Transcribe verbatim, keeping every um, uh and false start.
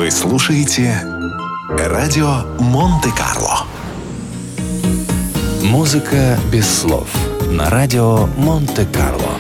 Вы слушаете радио Монте-Карло. Музыка без слов на радио Монте-Карло.